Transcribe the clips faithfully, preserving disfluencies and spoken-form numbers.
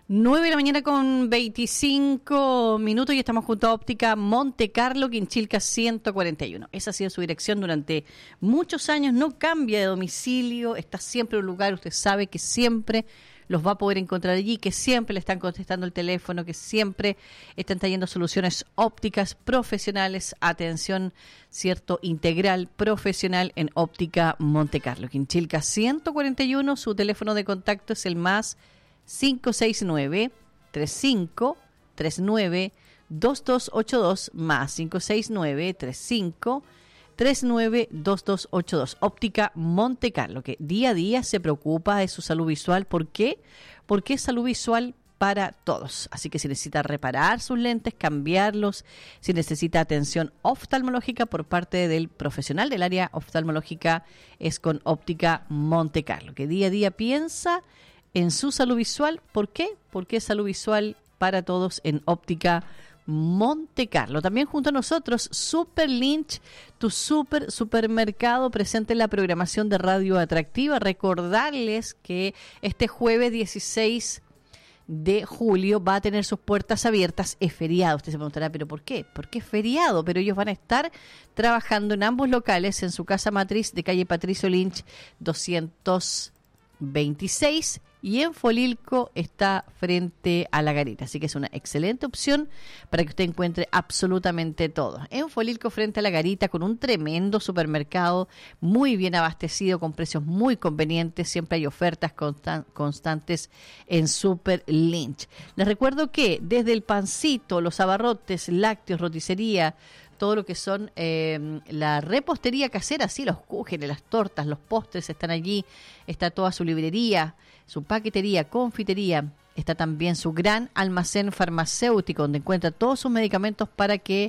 nueve de la mañana con veinticinco minutos y estamos junto a Óptica Monte Carlo, Quinchilca ciento cuarenta y uno. Esa ha sido su dirección durante muchos años, no cambia de domicilio, está siempre en un lugar, usted sabe que siempre los va a poder encontrar allí, que siempre le están contestando el teléfono, que siempre están trayendo soluciones ópticas profesionales, atención, cierto, integral, profesional en Óptica Monte Carlo. Quinchilca ciento cuarenta y uno, su teléfono de contacto es el más cinco seis nueve, tres cinco tres nueve, dos dos ocho dos más cinco seis nueve, tres cinco tres nueve, dos dos ocho dos. Óptica Monte Carlo, que día a día se preocupa de su salud visual. ¿Por qué? Porque es salud visual para todos. Así que si necesita reparar sus lentes, cambiarlos, si necesita atención oftalmológica por parte del profesional del área oftalmológica, es con Óptica Monte Carlo, que día a día piensa en su salud visual. ¿Por qué? Porque es salud visual para todos en Óptica Monte Carlo. También junto a nosotros, Super Lynch, tu super supermercado presente en la programación de Radio Atractiva. Recordarles que este jueves dieciséis de julio va a tener sus puertas abiertas. Es feriado. Usted se preguntará, ¿pero por qué? ¿Por qué es feriado? Pero ellos van a estar trabajando en ambos locales, en su casa matriz de calle Patricio Lynch doscientos veintiséis, y en Folilco está frente a la Garita, así que es una excelente opción para que usted encuentre absolutamente todo. En Folilco frente a la Garita, con un tremendo supermercado muy bien abastecido, con precios muy convenientes, siempre hay ofertas constan- constantes en Super Lynch. Les recuerdo que desde el pancito, los abarrotes, lácteos, roticería, todo lo que son eh, la repostería casera, sí, los cúgenes, las tortas, los postres están allí, está toda su librería, su paquetería, confitería, está también su gran almacén farmacéutico donde encuentra todos sus medicamentos para que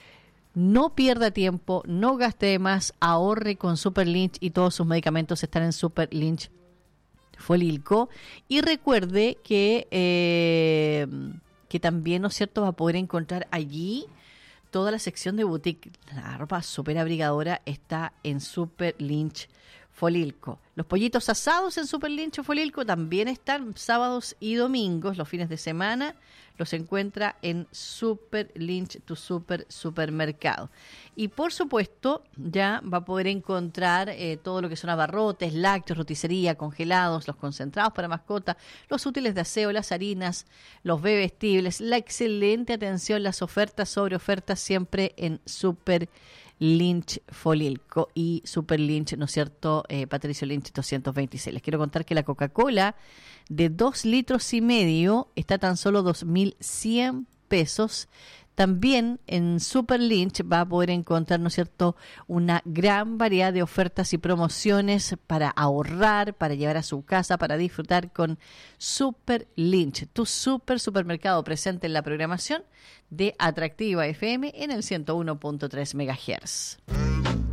no pierda tiempo, no gaste de más, ahorre con Super Lynch, y todos sus medicamentos están en Super Lynch Folilco. Y recuerde que, eh, que también, ¿no es cierto?, va a poder encontrar allí toda la sección de boutique. La ropa súper abrigadora está en Super Lynch Folilco. Los pollitos asados en Super Lynch Folilco también están sábados y domingos. Los fines de semana los encuentra en Super Lynch, tu super supermercado. Y por supuesto ya va a poder encontrar eh, todo lo que son abarrotes, lácteos, roticería, congelados, los concentrados para mascota, los útiles de aseo, las harinas, los bebestibles, la excelente atención, las ofertas sobre ofertas siempre en Super Lynch Folilco y Super Lynch, ¿no es cierto?, eh, Patricio Lynch doscientos veintiséis. Les quiero contar que la Coca-Cola de dos litros y medio está tan solo dos mil cien pesos. También en Super Lynch va a poder encontrar, ¿no es cierto?, una gran variedad de ofertas y promociones para ahorrar, para llevar a su casa, para disfrutar con Super Lynch, tu super supermercado presente en la programación de Atractiva F M en el ciento uno punto tres megahertz.